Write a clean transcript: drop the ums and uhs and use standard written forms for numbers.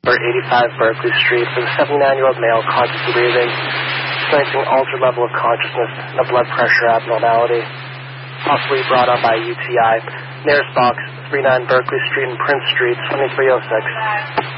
85 Berkeley Street for the 79-year-old male consciously breathing, experiencing altered level of consciousness and a blood pressure abnormality, possibly brought on by UTI. Nearest box, 39 Berkeley Street and Prince Street, 2306.